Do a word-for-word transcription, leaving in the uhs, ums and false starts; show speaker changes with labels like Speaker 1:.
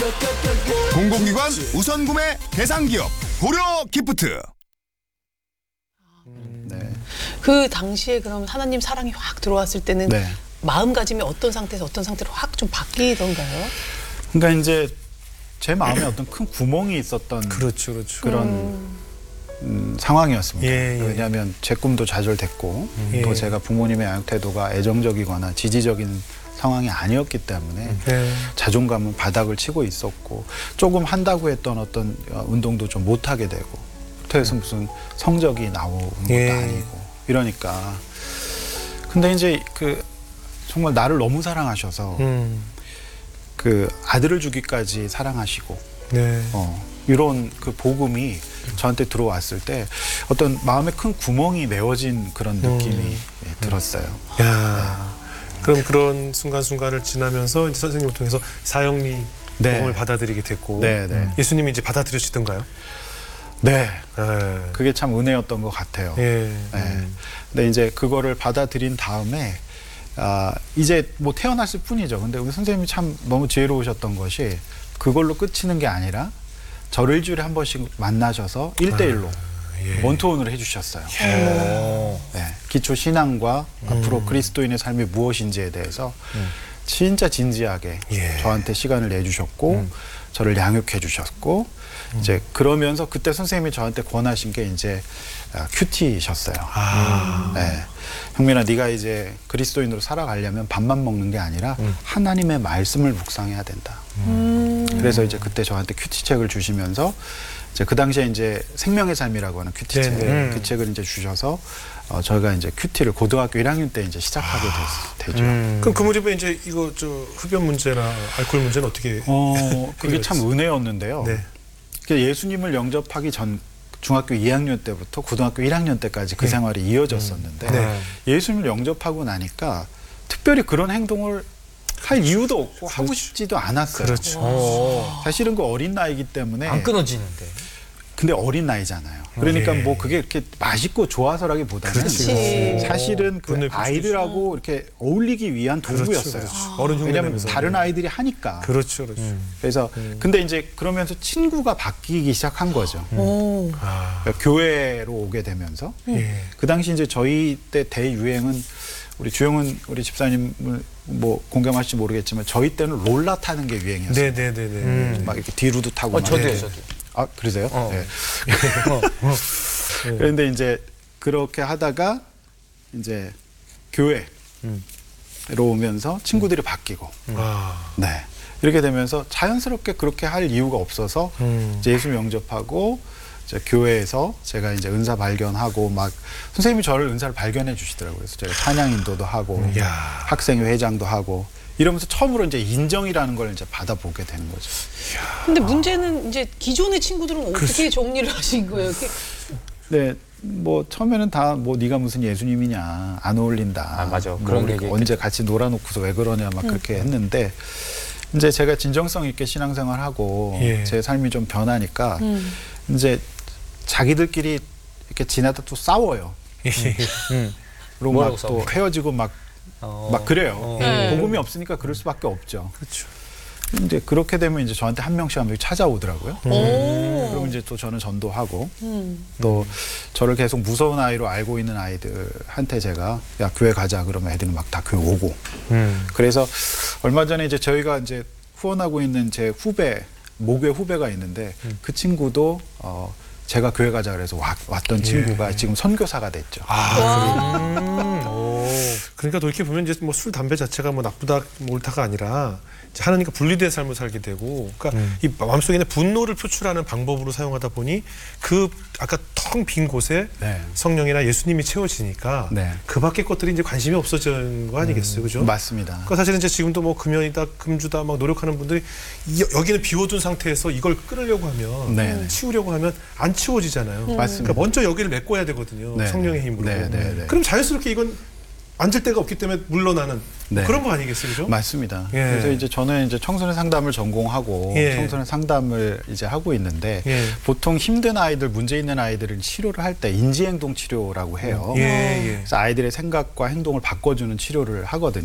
Speaker 1: 공공기관 우선 구매 대상 기업 고려 기프트.
Speaker 2: 네.
Speaker 3: 그 당시에 그럼 하나님 사랑이 확 들어왔을 때는
Speaker 2: 네.
Speaker 3: 마음가짐이 어떤 상태에서 어떤 상태로 확 좀 바뀌던가요?
Speaker 2: 그러니까 이제 제 마음에 어떤 큰 구멍이 있었던
Speaker 4: 그렇죠, 그렇죠.
Speaker 2: 그런
Speaker 3: 음.
Speaker 2: 음, 상황이었습니다.
Speaker 4: 예, 예.
Speaker 2: 왜냐하면 제 꿈도 좌절됐고
Speaker 4: 예.
Speaker 2: 또 제가 부모님의 양육 태도가 애정적이거나 지지적인 상황이 아니었기 때문에
Speaker 4: 네.
Speaker 2: 자존감은 바닥을 치고 있었고 조금 한다고 했던 어떤 운동도 좀 못하게 되고 그래서 무슨 성적이 나오는 것도
Speaker 4: 예.
Speaker 2: 아니고 이러니까 근데 이제 그 정말 나를 너무 사랑하셔서
Speaker 4: 음.
Speaker 2: 그 아들을 주기까지 사랑하시고
Speaker 4: 네.
Speaker 2: 어, 이런 그 복음이 저한테 들어왔을 때 어떤 마음에 큰 구멍이 메워진 그런 느낌이
Speaker 4: 음.
Speaker 2: 예, 들었어요.
Speaker 4: 야. 그럼 그런 순간순간을 지나면서 이제 선생님을 통해서 사형리
Speaker 2: 네.
Speaker 4: 복음을 받아들이게 됐고
Speaker 2: 네, 네.
Speaker 4: 예수님이 이제 받아들여지던가요?
Speaker 2: 네,
Speaker 4: 네.
Speaker 2: 그게 참 은혜였던 것 같아요.
Speaker 4: 예.
Speaker 2: 네. 근데 이제 그거를 받아들인 다음에 아, 이제 뭐 태어났을 뿐이죠. 근데 우리 선생님이 참 너무 지혜로우셨던 것이 그걸로 끝이는 게 아니라 저를 일주일에 한 번씩 만나셔서 일대일로
Speaker 4: 예.
Speaker 2: 원투원을 해주셨어요.
Speaker 4: 예.
Speaker 2: 네, 기초 신앙과
Speaker 4: 음.
Speaker 2: 앞으로 그리스도인의 삶이 무엇인지에 대해서
Speaker 4: 음.
Speaker 2: 진짜 진지하게
Speaker 4: 예.
Speaker 2: 저한테 시간을 내주셨고
Speaker 4: 음.
Speaker 2: 저를 양육해 주셨고
Speaker 4: 음.
Speaker 2: 이제 그러면서 그때 선생님이 저한테 권하신 게 이제 큐티셨어요.
Speaker 4: 아.
Speaker 2: 네. 형민아, 네가 이제 그리스도인으로 살아가려면 밥만 먹는 게 아니라
Speaker 4: 음.
Speaker 2: 하나님의 말씀을 묵상해야 된다.
Speaker 3: 음.
Speaker 2: 그래서 이제 그때 저한테 큐티 책을 주시면서 이제 그 당시에 이제 생명의 삶이라고 하는 큐티 책,
Speaker 4: 네네.
Speaker 2: 그 책을 이제 주셔서 어, 저희가 이제 큐티를 고등학교 일 학년 때 이제 시작하게 됐, 되죠.
Speaker 4: 음. 그럼 그 무렵에 이제 이거 저 흡연 문제나 알코올 문제는 어떻게?
Speaker 2: 어, 그게 참 은혜였는데요.
Speaker 4: 네.
Speaker 2: 그러니까 예수님을 영접하기 전 중학교 이 학년 때부터 고등학교 일 학년 때까지 그
Speaker 4: 네.
Speaker 2: 생활이 이어졌었는데
Speaker 4: 네.
Speaker 2: 예수님을 영접하고 나니까 특별히 그런 행동을 할 이유도 없고 하고
Speaker 4: 그렇죠.
Speaker 2: 싶지도 않았어요.
Speaker 4: 그렇죠.
Speaker 5: 어,
Speaker 2: 사실은 그 어린 나이기 때문에
Speaker 5: 안 끊어지는데.
Speaker 2: 근데 어린 나이잖아요. 그러니까
Speaker 4: 네.
Speaker 2: 뭐 그게 이렇게 맛있고 좋아서라기보다는
Speaker 3: 그렇지.
Speaker 2: 사실은 그
Speaker 4: 분을
Speaker 2: 아이들하고 이렇게 어울리기 위한 도구였어요.
Speaker 4: 그렇죠. 어른 흉내
Speaker 2: 왜냐하면
Speaker 4: 내면서.
Speaker 2: 다른 아이들이 하니까.
Speaker 4: 그렇죠, 그렇죠.
Speaker 2: 그래서 근데 이제 그러면서 친구가 바뀌기 시작한 거죠.
Speaker 3: 오.
Speaker 4: 아.
Speaker 2: 그러니까 교회로 오게 되면서
Speaker 4: 예.
Speaker 2: 그 당시 이제 저희 때 대유행은 우리 주영은 우리 집사님을 뭐 공감하실지 모르겠지만 저희 때는 롤라 타는 게 유행이었어요.
Speaker 4: 네, 네, 네, 네.
Speaker 2: 막 이렇게 뒤로도 타고
Speaker 5: 어,
Speaker 2: 막
Speaker 5: 저도요,
Speaker 2: 이렇게.
Speaker 5: 저도.
Speaker 2: 아, 그러세요?
Speaker 5: 어.
Speaker 2: 네.
Speaker 5: 어, 어.
Speaker 2: 그런데 이제 그렇게 하다가 이제 교회로 오면서 친구들이 바뀌고
Speaker 4: 아.
Speaker 2: 네. 이렇게 되면서 자연스럽게 그렇게 할 이유가 없어서
Speaker 4: 음.
Speaker 2: 이제 예수 영접하고 이제 교회에서 제가 이제 은사 발견하고 막 선생님이 저를 은사를 발견해 주시더라고요. 그래서 제가 찬양 인도도 하고
Speaker 4: 야.
Speaker 2: 학생 회장도 하고 이러면서 처음으로 이제 인정이라는 걸 이제 받아보게 되는 거죠.
Speaker 3: 근데 문제는 이제 기존의 친구들은 어떻게 정리를 하신 거예요? 이렇게
Speaker 2: 네, 뭐 처음에는 다 뭐 네가 무슨 예수님이냐 안 어울린다.
Speaker 5: 아, 맞아.
Speaker 2: 뭐
Speaker 5: 그런
Speaker 2: 이렇게
Speaker 5: 얘기
Speaker 2: 언제 같이 놀아놓고서 왜 그러냐 막 그렇게 했는데 이제 제가 진정성 있게 신앙생활하고
Speaker 4: 예.
Speaker 2: 제 삶이 좀 변하니까
Speaker 3: 음.
Speaker 2: 이제 자기들끼리 이렇게 지나다 또 싸워요.
Speaker 5: 음.
Speaker 2: 그리고
Speaker 5: 뭐라고
Speaker 2: 막 또
Speaker 5: 싸워요?
Speaker 2: 헤어지고 막
Speaker 5: 어.
Speaker 2: 막 그래요.
Speaker 5: 어.
Speaker 3: 네.
Speaker 2: 복음이 없으니까 그럴 수밖에 없죠.
Speaker 4: 그렇죠.
Speaker 2: 이제 그렇게 되면 이제 저한테 한 명씩 한 명씩 찾아오더라고요.
Speaker 3: 오.
Speaker 2: 그럼 이제 또 저는 전도하고
Speaker 3: 음.
Speaker 2: 또 저를 계속 무서운 아이로 알고 있는 아이들한테 제가 야 교회 가자 그러면 애들은 막 다 교회 오고
Speaker 4: 음.
Speaker 2: 그래서 얼마 전에 이제 저희가 이제 후원하고 있는 제 후배 모교회 후배가 있는데 그 친구도 어 제가 교회 가자 그래서 왔, 왔던 친구가 지금 선교사가 됐죠.
Speaker 4: 아, 음. 오. 그러니까 또 이렇게 보면 이제 뭐 술, 담배 자체가 뭐 나쁘다, 뭐 옳다가 아니라 이제 하나님과 분리된 삶을 살게 되고, 그러니까
Speaker 2: 음.
Speaker 4: 이 마음속에 있는 분노를 표출하는 방법으로 사용하다 보니 그 아까 텅 빈 곳에
Speaker 2: 네.
Speaker 4: 성령이나 예수님이 채워지니까
Speaker 2: 네.
Speaker 4: 그 밖의 것들이 이제 관심이 없어진 거 아니겠어요, 그죠?
Speaker 2: 맞습니다.
Speaker 4: 그러니까 사실은 이제 지금도 뭐 금연이다, 금주다 막 노력하는 분들이 이, 여기는 비워둔 상태에서 이걸 끊으려고 하면
Speaker 2: 네네.
Speaker 4: 치우려고 하면 안 치워지잖아요.
Speaker 2: 맞습니다.
Speaker 4: 그러니까 먼저 여기를 메꿔야 되거든요.
Speaker 2: 네.
Speaker 4: 성령의 힘으로.
Speaker 2: 네, 네, 네.
Speaker 4: 그럼 자연스럽게 이건 앉을 데가 없기 때문에 물러나는
Speaker 2: 네.
Speaker 4: 그런 거 아니겠어요, 그죠?
Speaker 2: 맞습니다.
Speaker 4: 예.
Speaker 2: 그래서 이제 저는 이제 청소년 상담을 전공하고
Speaker 4: 예.
Speaker 2: 청소년 상담을 이제 하고 있는데
Speaker 4: 예.
Speaker 2: 보통 힘든 아이들, 문제 있는 아이들을 치료를 할 때 인지행동 치료라고 해요.
Speaker 4: 예, 예.
Speaker 2: 그래서 아이들의 생각과 행동을 바꿔주는 치료를 하거든요.